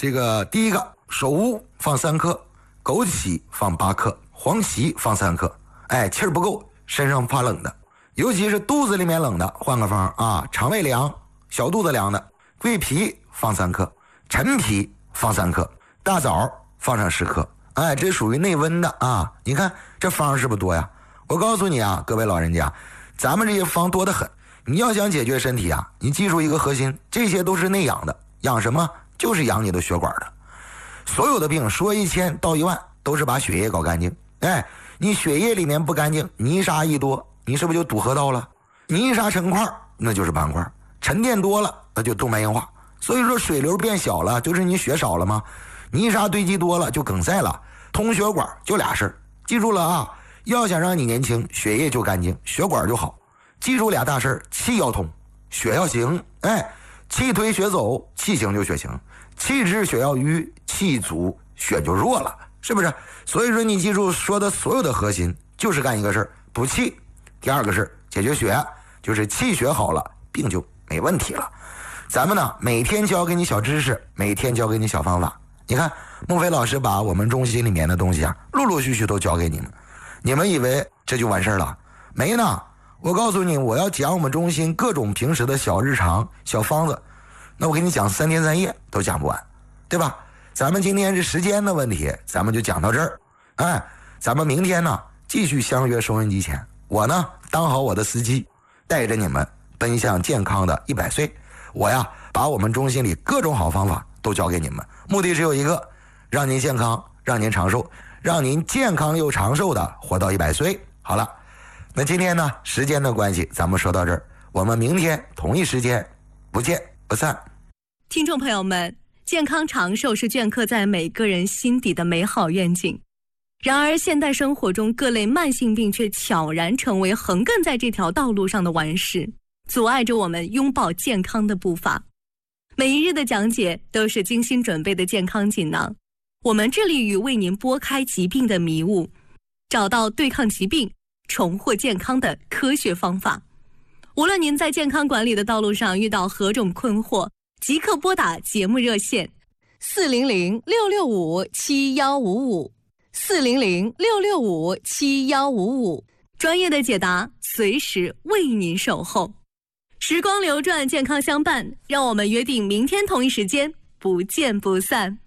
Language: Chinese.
这个第一个，首乌放3克，枸杞放8克，黄芪放3克。气儿不够，身上发冷的，尤其是肚子里面冷的，换个方啊，肠胃凉、小肚子凉的，桂皮放3克，陈皮放3克，大枣放上10克。这属于内温的啊。你看这方是不是多呀？我告诉你啊，各位老人家，咱们这些方多得很。你要想解决身体啊，你记住一个核心，这些都是内养的。养什么？就是养你的血管的。所有的病说1000道1万，都是把血液搞干净。你血液里面不干净，泥沙一多，你是不是就堵河道了？泥沙成块，那就是斑块；沉淀多了，那就动脉硬化。所以说水流变小了，就是你血少了吗？泥沙堆积多了，就梗塞了。通血管就俩事儿，记住了啊！要想让你年轻，血液就干净，血管就好。记住俩大事儿：气要通，血要行。气推血走，气行就血行；气滞血要瘀，气足血就弱了。是不是？所以说你记住说的所有的核心就是干一个事儿，补气。第二个是解决血，就是气血好了，病就没问题了。咱们呢每天教给你小知识，每天教给你小方法。你看孟非老师把我们中心里面的东西啊，陆陆续续都教给你们。你们以为这就完事儿了？没呢。我告诉你，我要讲我们中心各种平时的小日常、小方子，那我给你讲3天3夜都讲不完，对吧？咱们今天是时间的问题，咱们就讲到这儿。咱们明天呢继续相约收音机前，我呢当好我的司机，带着你们奔向健康的100岁。我呀把我们中心里各种好方法都教给你们，目的只有一个，让您健康，让您长寿，让您健康又长寿的活到100岁。好了，那今天呢时间的关系，咱们说到这儿，我们明天同一时间不见不散。 听众朋友们，健康长寿是镌刻在每个人心底的美好愿景。然而现代生活中各类慢性病却悄然成为横亘在这条道路上的顽石，阻碍着我们拥抱健康的步伐。每一日的讲解都是精心准备的健康锦囊，我们致力于为您拨开疾病的迷雾，找到对抗疾病、重获健康的科学方法。无论您在健康管理的道路上遇到何种困惑，即刻拨打节目热线400-665-7155，400-665-7155，专业的解答随时为您守候。时光流转，健康相伴，让我们约定明天同一时间不见不散。